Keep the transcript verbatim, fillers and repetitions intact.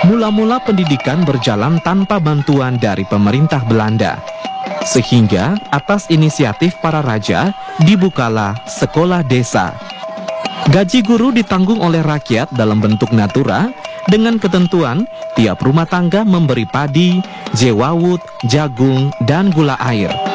Mula-mula pendidikan berjalan tanpa bantuan dari pemerintah Belanda. Sehingga atas inisiatif para raja dibukalah sekolah desa. Gaji guru ditanggung oleh rakyat dalam bentuk natura dengan ketentuan tiap rumah tangga memberi padi, jewawut, jagung, dan gula air.